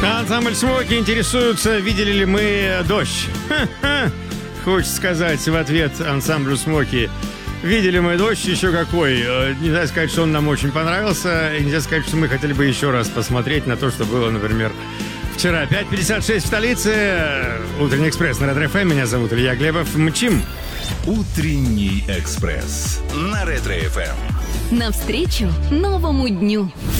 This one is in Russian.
Ансамбль «Смоки» интересуются, видели ли мы дождь. Хочется сказать в ответ ансамблю «Смоки». Видели мы дождь, еще какой. Нельзя сказать, что он нам очень понравился. И нельзя сказать, что мы хотели бы еще раз посмотреть на то, что было, например, вчера. 5:56 в столице. Утренний экспресс на Ретро ФМ. Меня зовут Илья Глебов. Мчим. Утренний экспресс на Ретро ФМ. Навстречу новому дню.